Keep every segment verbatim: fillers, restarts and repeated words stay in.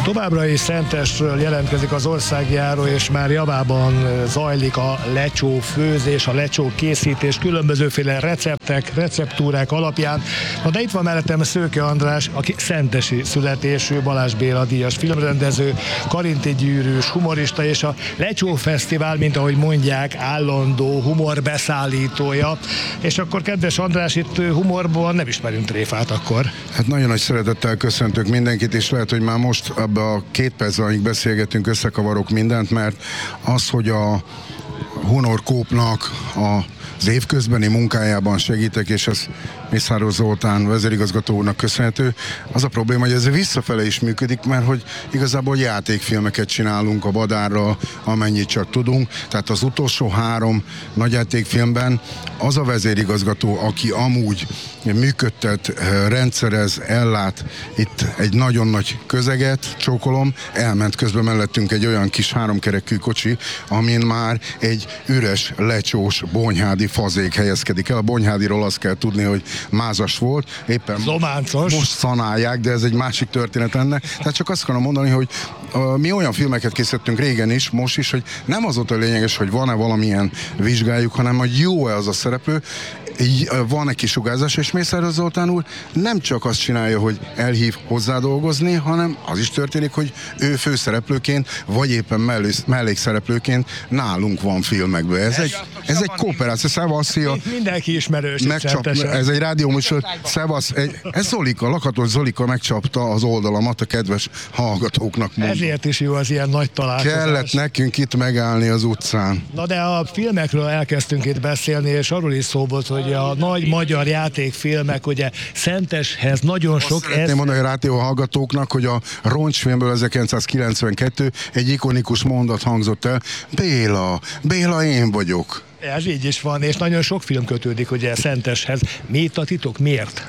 Továbbra is Szentesről jelentkezik az országjáró, és már javában zajlik a lecsó főzés, a lecsó készítés, különbözőféle receptek, receptúrák alapján. Na de itt van mellettem Szőke András, aki szentesi születésű, Balázs Béla díjas filmrendező, Karinti gyűrűs, humorista, és a Lecsó Fesztivál, mint ahogy mondják, állandó humorbeszállítója. És akkor, kedves András, itt humorból nem ismerünk tréfát akkor. Hát nagyon nagy szeretettel köszöntök mindenkit, és lehet, hogy már most abban a két percben, amíg beszélgetünk, összekavarok mindent, mert az, hogy a Honor Coop-nak az évközbeni munkájában segítek, és ez Mészáros Zoltán vezérigazgató úrnak köszönhető. Az a probléma, hogy ez visszafele is működik, mert hogy igazából játékfilmeket csinálunk a Badárral, amennyit csak tudunk. Tehát az utolsó három nagyjátékfilmben az a vezérigazgató, aki amúgy működtet, rendszerez, ellát itt egy nagyon nagy közeget, csókolom, elment közben mellettünk egy olyan kis háromkerekű kocsi, amin már egy üres, lecsós bonyhádi fazék helyezkedik el. A bonyhádiról azt kell tudni, hogy mázas volt, éppen Zománcos. Most szanálják, de ez egy másik történet ennek. Tehát csak azt akarom mondani, hogy uh, mi olyan filmeket készítettünk régen is, most is, hogy nem az volt a lényeges, hogy van-e valamilyen vizsgáljuk, hanem hogy jó-e az a szereplő, így van egy kisugárzás, és Mészáros Zoltán úr nem csak azt csinálja, hogy elhív hozzá dolgozni, hanem az is történik, hogy ő főszereplőként, vagy éppen mellékszereplőként nálunk van filmekből. Ez egy, ez egy kooperáció. Szevasz, szia! Mindenki ismerős. Megcsap, ez egy rádióműsor. Szevasz, egy, ez Zolika, Lakatos Zolika megcsapta az oldalamat a kedves hallgatóknak. Mondom. Ezért is jó az ilyen nagy találkozás. Kellett nekünk itt megállni az utcán. Na de a filmekről elkezdtünk itt beszélni, és arról is szó volt, hogy a nagy magyar játékfilmek, ugye Szenteshez nagyon Azt sok... szeretném ez... mondani a rádió hallgatóknak, hogy a Roncsfilmből ezerkilencszázkilencvenkettő egy ikonikus mondat hangzott el. Béla, Béla én vagyok. Ez így is van, és nagyon sok film kötődik ugye Szenteshez. Mi itt a titok? Miért?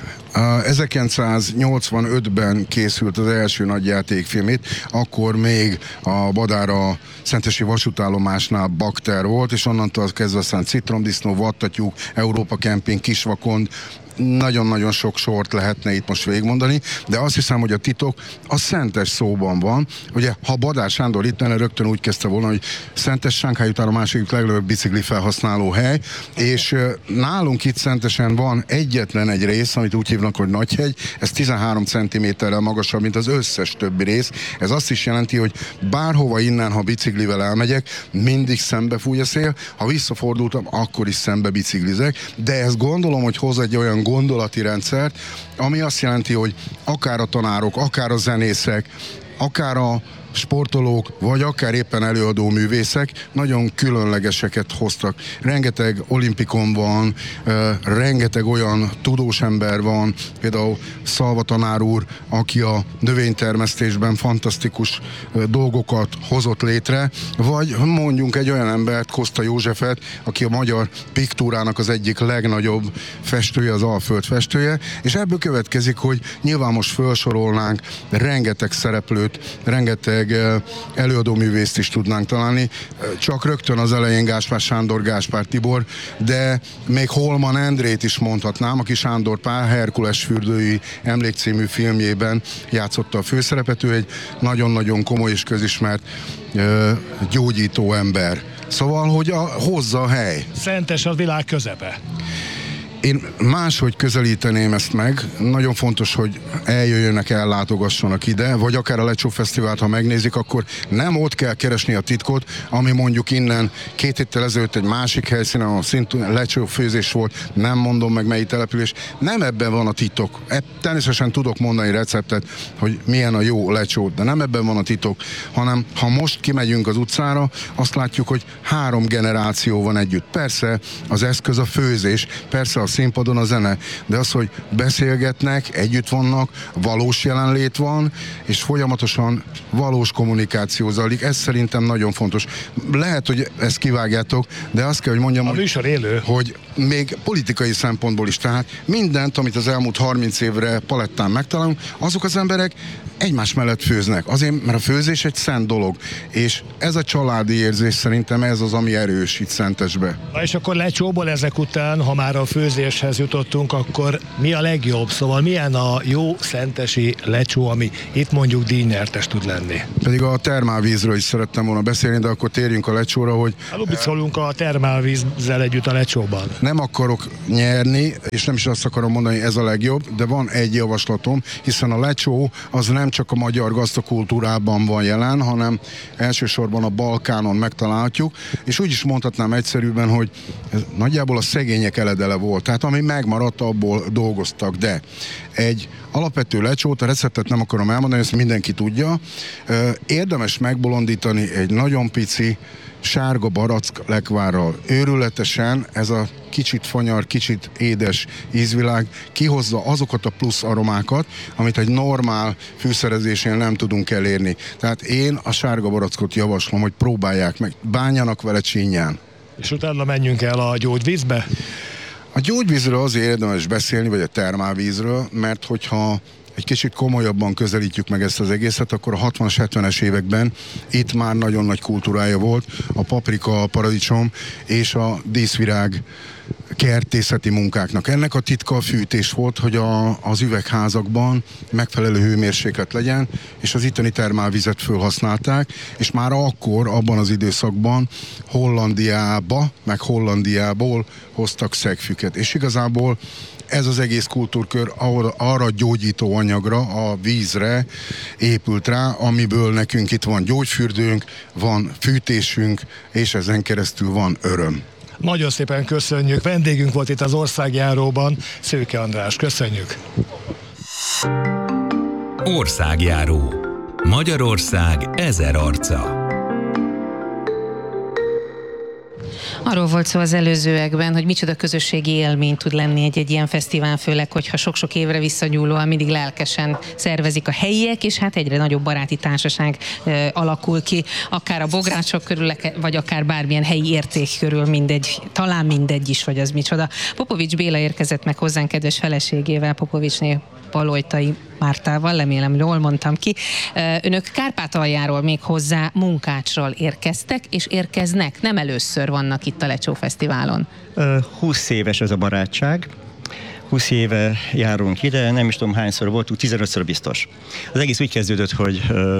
ezerkilencszáznyolcvanötben készült az első nagy játékfilmét, akkor még a Badár a szentesi vasútállomásnál bakter volt, és onnantól kezdve aztán Citromdisznó, Vattatyúk, Európa Kemping, Kisvakond, nagyon-nagyon sok sort lehetne itt most végigmondani, de azt hiszem, hogy a titok a Szentes szóban van. Ugye, ha Badár Sándor itt lenne, rögtön úgy kezdte volna, hogy Szentes Sánkháj után a második legnagyobb bicikli felhasználó hely, és nálunk itt Szentesen van egyetlen egy rész, amit úgy hívnak, hogy Nagyhegy, ez tizenhárom centiméterrel magasabb, mint az összes többi rész. Ez azt is jelenti, hogy bárhova innen, ha biciklivel elmegyek, mindig szembe fúj a szél, ha visszafordultam, akkor is szembe biciklizek, de ezt gondolom, hogy hoz egy olyan gondolati rendszert, ami azt jelenti, hogy akár a tanárok, akár a zenészek, akár a sportolók, vagy akár éppen előadó művészek nagyon különlegeseket hoztak. Rengeteg olimpikon van, rengeteg olyan tudós ember van, például Szalva tanár úr, aki a növénytermesztésben fantasztikus dolgokat hozott létre, vagy mondjunk egy olyan embert, Koszta Józsefet, aki a magyar piktúrának az egyik legnagyobb festője, az Alföld festője, és ebből következik, hogy nyilván most felsorolnánk rengeteg szereplőt, rengeteg előadóművészt is tudnánk találni, csak rögtön az elején Gáspár Sándor, Gáspár Tibor, de még Holman Endrét is mondhatnám, aki Sándor Pál Herkules fürdői emlékcímű filmjében játszotta a főszerepet, ő egy nagyon-nagyon komoly és közismert ö, gyógyító ember. Szóval, hogy a, hozza a hely. Szentes a világ közepe. Én máshogy közelíteném ezt meg. Nagyon fontos, hogy eljöjjönek, ellátogassanak ide, vagy akár a Lecsó Fesztivált, ha megnézik, akkor nem ott kell keresni a titkot, ami mondjuk innen két héttel ezelőtt egy másik helyszínen, ahol szintén lecsó főzés volt, nem mondom meg melyik település. Nem ebben van a titok. Természetesen tudok mondani receptet, hogy milyen a jó lecsó, de nem ebben van a titok, hanem ha most kimegyünk az utcára, azt látjuk, hogy három generáció van együtt. Persze az eszköz a főzés, persze a színpadon a zene, de az, hogy beszélgetnek, együtt vannak, valós jelenlét van, és folyamatosan valós kommunikáció zajlik. Ez szerintem nagyon fontos. Lehet, hogy ezt kivágjátok, de azt kell, hogy mondjam, a műsor élő. hogy még politikai szempontból is. Tehát mindent, amit az elmúlt harminc évre palettán megtalálunk, azok az emberek egymás mellett főznek. Azért, mert a főzés egy szent dolog, és ez a családi érzés szerintem ez az, ami erősít Szentesbe. Na és akkor Lecsóból ezek után, ha már a főzéshez jutottunk, akkor mi a legjobb? Szóval milyen a jó szentesi lecsó, ami itt mondjuk díjnyertes tud lenni? Pedig a termálvízről is szerettem volna beszélni, de akkor térjünk a lecsóra, hogy... Lubicolunk a termálvízzel együtt a lecsóban. Nem akarok nyerni, és nem is azt akarom mondani, hogy ez a legjobb, de van egy javaslatom, hiszen a lecsó az nem csak a magyar gazdakultúrában van jelen, hanem elsősorban a Balkánon megtalálhatjuk, és úgy is mondhatnám egyszerűen, hogy ez nagyjából a szegények eledele volt, tehát ami megmaradt, abból dolgoztak, de egy alapvető lecsót, a receptet nem akarom elmondani, ezt mindenki tudja, érdemes megbolondítani egy nagyon pici sárga barack lekvárral. Őrületesen ez a kicsit fanyar, kicsit édes ízvilág kihozza azokat a plusz aromákat, amit egy normál fűszerezésén nem tudunk elérni. Tehát én a sárga barackot javaslom, hogy próbálják meg, bánjanak vele csínyán. És utána menjünk el a gyógyvízbe? A gyógyvízről azért érdemes beszélni, vagy a termálvízről, mert hogyha egy kicsit komolyabban közelítjük meg ezt az egészet, akkor a hatvanas, hetvenes években itt már nagyon nagy kultúrája volt a paprika, a paradicsom és a díszvirág kertészeti munkáknak. Ennek a titka a fűtés volt, hogy a, az üvegházakban megfelelő hőmérséklet legyen, és az itteni termálvizet fölhasználták, és már akkor, abban az időszakban Hollandiába, meg Hollandiából hoztak szegfűket. És igazából ez az egész kultúrkör arra gyógyító anyagra, a vízre épült rá, amiből nekünk itt van gyógyfürdőnk, van fűtésünk, és ezen keresztül van öröm. Nagyon szépen köszönjük. Vendégünk volt itt az Országjáróban, Szőke András. Köszönjük. Országjáró. Magyarország ezer arca. Arról volt szó az előzőekben, hogy micsoda közösségi élmény tud lenni egy-egy ilyen fesztivál, főleg, hogyha sok-sok évre visszanyúlóan mindig lelkesen szervezik a helyiek, és hát egyre nagyobb baráti társaság e, alakul ki, akár a bográcsok körül, vagy akár bármilyen helyi érték körül, mindegy, talán mindegy is, hogy az micsoda. Popovics Béla érkezett meg hozzánk kedves feleségével, Popovicsné Palojtai Mártával, remélem jól mondtam ki. Önök Kárpátaljáról még hozzá Munkácsról érkeztek, és érkeznek, nem először vannak itt a Lecsó Fesztiválon. húsz éves ez a barátság. húsz éve járunk ide, nem is tudom hányszor voltunk, tizenötször biztos. Az egész úgy kezdődött, hogy,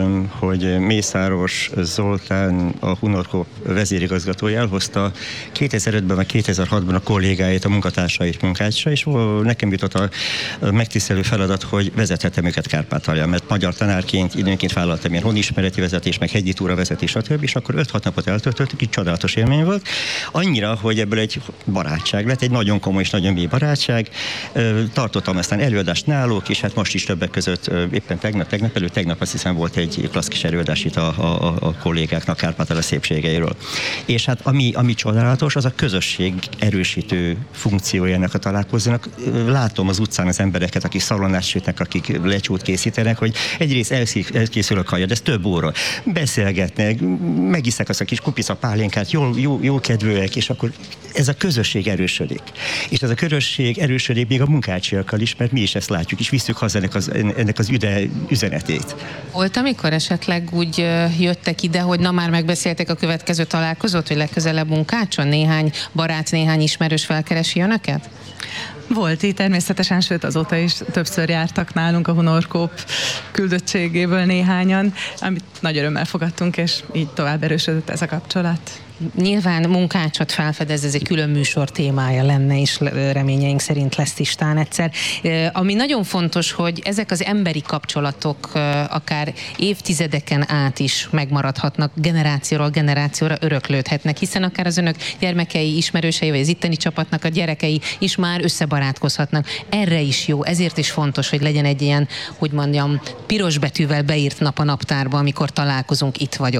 hogy Mészáros Zoltán, a Hunorkó vezérigazgatója elhozta kétezer-ötben vagy kétezer-hatban a kollégáit, a munkatársait Munkácsra, és nekem jutott a megtisztelő feladat, hogy vezethetem őket Kárpátalján, mert magyar tanárként időnként vállaltam ilyen honismereti vezetés, meg hegyi túra vezetés, stb. És akkor öt-hat napot eltöltöttük, így csodálatos élmény volt. Annyira, hogy ebből egy barátság lett, egy nagyon komoly és nagyon mély barátság. Tartottam aztán előadást náluk, és hát most is többek között éppen tegnap, tegnap előtt, tegnap azt hiszem volt egy klassz kis előadás itt a, a, a kollégáknak Kárpátalja szépségeiről. És hát ami, ami csodálatos, az a közösség erősítő funkciója ennek a találkozónak. Látom az utcán az embereket, akik szalonnát sütnek, akik lecsót készítenek, hogy egyrészt elkészül a kaja, de ez több óra. Beszélgetnek, megisznek azt a kis kupica pálinkát, jó, jó, jó kedvűek, és akkor ez a közösség erősödik. És ez a közösség erősödik még a munkácsiakkal is, mert mi is ezt látjuk, és visszük haza ennek az, ennek az üde, üzenetét. Volt, amikor esetleg úgy jöttek ide, hogy na már megbeszélték a következő találkozót, hogy legközelebb Munkácson néhány barát, néhány ismerős felkeresi önöket? Volt így természetesen, sőt azóta is többször jártak nálunk a Hunorkóp küldöttségéből néhányan, amit nagy örömmel fogadtunk, és így tovább erősödött ez a kapcsolat. Nyilván Munkácsot felfedez, ez egy külön műsor témája lenne, és reményeink szerint lesz istán egyszer. Ami nagyon fontos, hogy ezek az emberi kapcsolatok akár évtizedeken át is megmaradhatnak, generációról generációra öröklődhetnek, hiszen akár az önök gyermekei, ismerősei, vagy az itteni csapatnak a gyerekei is már összebarátkozhatnak. Erre is jó, ezért is fontos, hogy legyen egy ilyen, hogy mondjam, piros betűvel beírt nap a naptárba, amikor találkozunk itt vagy ott.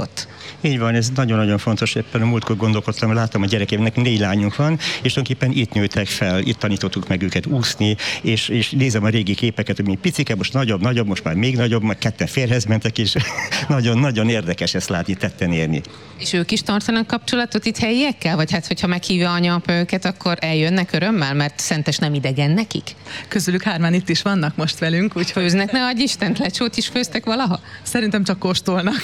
Így van, ez nagyon-nagyon fontos. Éppen a múltkor gondolkodtam, láttam a gyerekeimnek, négy lányunk van, és tulajdonképpen itt nőttek fel, itt tanítottuk meg őket úszni, és, és nézem a régi képeket, hogy mi picike, most nagyobb, nagyobb, most már még nagyobb, majd ketten férhez mentek, és nagyon-nagyon érdekes ezt látni, tetten érni. És ők is tartanak kapcsolatot itt helyiekkel? Vagy hát, hogyha meghívja anyap őket, akkor eljönnek örömmel, mert Szentes nem idegen nekik? Közülük hárman itt is vannak most velünk, úgyhogy Főznek, ne adj Istent, lecsót is főztek valaha? szerintem csak kóstolnak.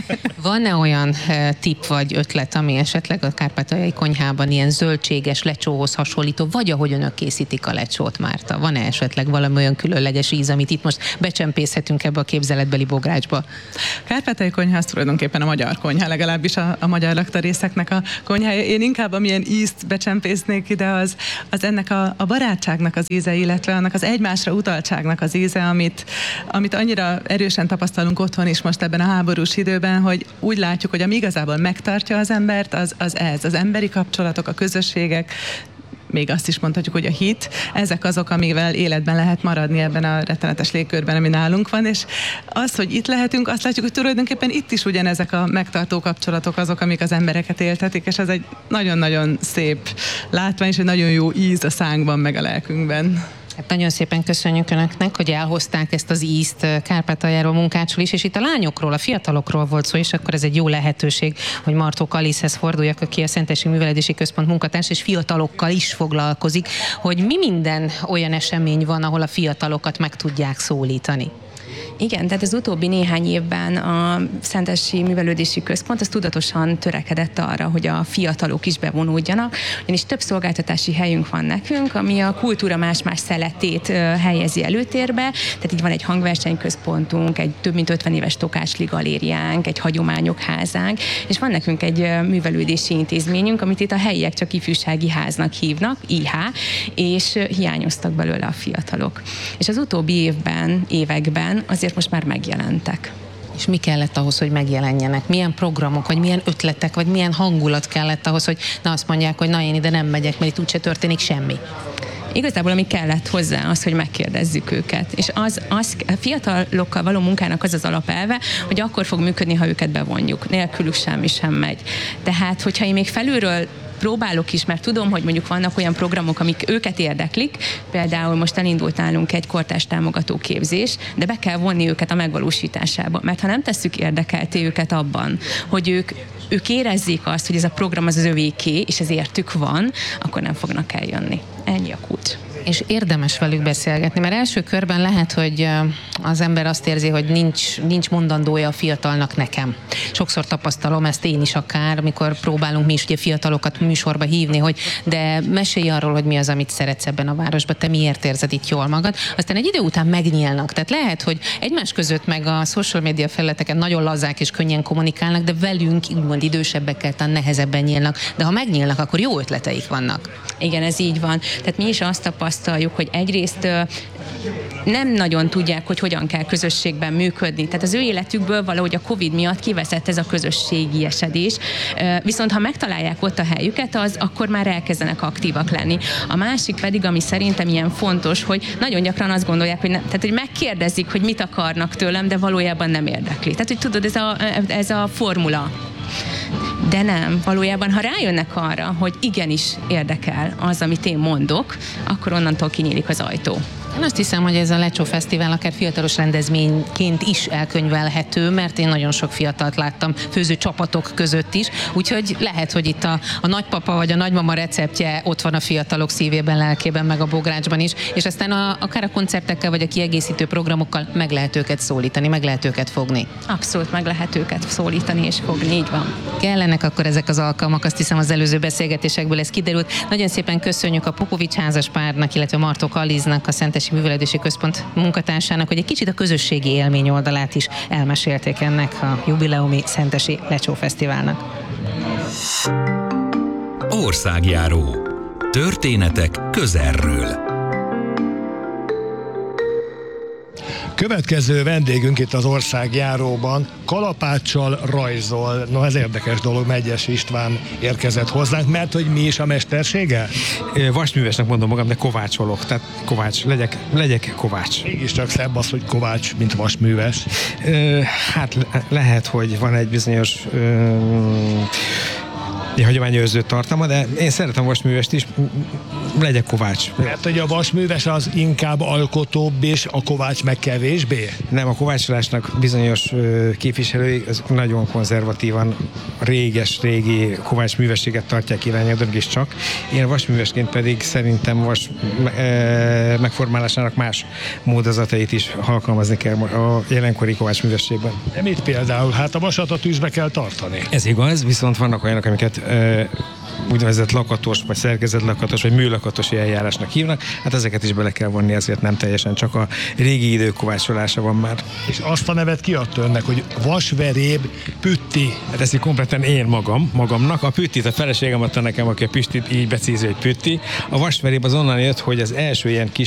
Van-e olyan e, tipp vagy ötlet, ami esetleg a kárpátaljai konyhában ilyen zöldséges lecsóhoz hasonlító, vagy ahogy önök készítik a lecsót, Márta? Van-e esetleg valami olyan különleges íz, amit itt most becsempészhetünk ebbe a képzeletbeli bográcsba? Kárpátaljai konyha az tulajdonképpen a magyar konyha, legalábbis a, a magyar laktarészeknek a konyhája. Én inkább amilyen ízt becsempésznék ide, az, az ennek a, a barátságnak az íze, illetve annak az egymásra utaltságnak az íze, amit, amit annyira erősen tapasztalunk otthon is most ebben a háborús időben, hogy úgy látjuk, hogy ami igazából megtartja az embert, az, az ez, az emberi kapcsolatok, a közösségek, még azt is mondhatjuk, hogy a hit, ezek azok, amivel életben lehet maradni ebben a rettenetes légkörben, ami nálunk van, és az, hogy itt lehetünk, azt látjuk, hogy tulajdonképpen itt is ugyanezek a megtartó kapcsolatok azok, amik az embereket éltetik, és ez egy nagyon-nagyon szép látvány, és egy nagyon jó íz a szánkban, meg a lelkünkben. Hát nagyon szépen köszönjük Önöknek, hogy elhozták ezt az ízt Kárpátaljáról, Munkácsról is, és itt a lányokról, a fiatalokról volt szó, és akkor ez egy jó lehetőség, hogy Martók Alicehez forduljak, aki a Szentesi Művelődési Központ munkatárs, és fiatalokkal is foglalkozik, hogy mi minden olyan esemény van, ahol a fiatalokat meg tudják szólítani. Igen, tehát az utóbbi néhány évben a Szentesi Művelődési Központ az tudatosan törekedett arra, hogy a fiatalok is bevonódjanak, ugyanis több szolgáltatási helyünk van nekünk, ami a kultúra más-más szeletét helyezi előtérbe, tehát így van egy hangversenyközpontunk, egy több mint ötven éves Tokásli galériánk, egy hagyományok házánk, és van nekünk egy művelődési intézményünk, amit itt a helyiek csak ifjúsági háznak hívnak, i há, és hiányoztak belőle a fiatalok. És az utóbbi évben, években azért most már megjelentek. És mi kellett ahhoz, hogy megjelenjenek? Milyen programok, vagy milyen ötletek, vagy milyen hangulat kellett ahhoz, hogy na azt mondják, hogy na én ide nem megyek, mert itt úgyse történik semmi? Igazából ami kellett hozzá az, hogy megkérdezzük őket. És az, az a fiatalokkal való munkának az az alapelve, hogy akkor fog működni, ha őket bevonjuk. Nélkülük semmi sem megy. Tehát, hogyha én még felülről próbálok is, mert tudom, hogy mondjuk vannak olyan programok, amik őket érdeklik, például most elindult nálunk egy kortárs támogató képzés, de be kell vonni őket a megvalósításába, mert ha nem tesszük érdekelté őket abban, hogy ők, ők érezzék azt, hogy ez a program az az övéké, és ez értük van, akkor nem fognak eljönni. Ennyi a kulcs. És érdemes velük beszélgetni, mert első körben lehet, hogy az ember azt érzi, hogy nincs, nincs mondandója a fiatalnak nekem. Sokszor tapasztalom ezt én is akár, amikor próbálunk mi is ugye fiatalokat műsorba hívni, hogy de mesélj arról, hogy mi az, amit szeretsz ebben a városban, te miért érzed itt jól magad. Aztán egy idő után megnyílnak. Tehát lehet, hogy egymás között meg a social media felületeken nagyon lazák és könnyen kommunikálnak, de velünk úgymond idősebbekkel talán nehezebben nyílnak. De ha megnyílnak, akkor jó ötleteik vannak. Igen, ez így van. Tehát mi is azt tapasztaljuk, hogy egyrészt nem nagyon tudják, hogy hogyan kell közösségben működni. Tehát az ő életükből valahogy a Covid miatt kiveszett ez a közösségi esedés. Viszont ha megtalálják ott a helyüket, az akkor már elkezdenek aktívak lenni. A másik pedig, ami szerintem ilyen fontos, hogy nagyon gyakran azt gondolják, hogy, ne, tehát, hogy megkérdezik, hogy mit akarnak tőlem, de valójában nem érdekli. Tehát, hogy tudod, ez a, ez a formula. De nem, valójában, ha rájönnek arra, hogy igenis érdekel az, amit én mondok, akkor onnantól kinyílik az ajtó. Én azt hiszem, hogy ez a Lecsó Fesztivál akár fiatalos rendezvényként is elkönyvelhető, mert én nagyon sok fiatalt láttam főző csapatok között is, úgyhogy lehet, hogy itt a, a nagypapa vagy a nagymama receptje ott van a fiatalok szívében, lelkében, meg a bográcsban is, és aztán a, akár a koncertekkel vagy a kiegészítő programokkal meg lehet őket szólítani, meg lehet őket fogni. Abszolút meg lehet őket szólítani és fogni, így van. Kellenek akkor ezek az alkalmak, azt hiszem az előző beszélgetésekből ez kiderült. Nagyon szépen köszönjük a Popovics házaspárnak, illetve Martók Aliznak, a Szentesi Művelődési Központ munkatársának, hogy egy kicsit a közösségi élmény oldalát is elmesélték ennek a jubileumi Szentesi Lecsó Fesztiválnak. Országjáró. Történetek közelről. Következő vendégünk itt az országjáróban kalapáccsal rajzol. No, ez érdekes dolog, Megyes István érkezett hozzánk, mert hogy mi is a mestersége? Vasművesnek mondom magam, de kovácsolok, tehát kovács, legyek, legyek kovács. Mégiscsak szebb az, hogy kovács, mint vasműves. Ö, hát le- lehet, hogy van egy bizonyos ö, egy hagyományőrző tartalma, de én szeretem vasművest is, legyek kovács. Mert hogy a vasműves az inkább alkotóbb, és a kovács meg kevésbé? Nem, a kovácsolásnak bizonyos ö, képviselői az nagyon konzervatívan réges-régi kovácsművességet tartják irányadónak is csak. Én vasművesként pedig szerintem vas e, megformálásának más módozatait is alkalmazni kell a jelenkori kovácsművességben. De mit például? Hát a vasat a tűzbe kell tartani. Ez igaz, viszont vannak olyanok, amiket e, úgynevezett lakatos, vagy szerkezetlakatos, vagy műlakatos eljárásnak hívnak, hát ezeket is bele kell vonni, ezért nem teljesen csak a régi idők kovácsolása van már. És azt a nevet kiadta önnek, hogy vasveréb pütti. Hát ezt így kompletten én magam, magamnak. A püttit, a feleségem adta nekem, aki a Pistit így becízi, hogy pütti. A vasveréb az onnan jött, hogy az első ilyen kis